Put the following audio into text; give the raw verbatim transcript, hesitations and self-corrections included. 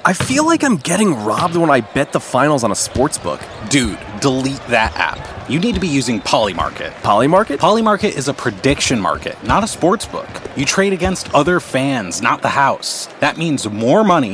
I feel like I'm getting robbed when I bet the finals on a sportsbook. Dude, delete that app. You need to be using Polymarket. Polymarket? Polymarket is a prediction market, not a sports book. You trade against other fans, not the house. That means more money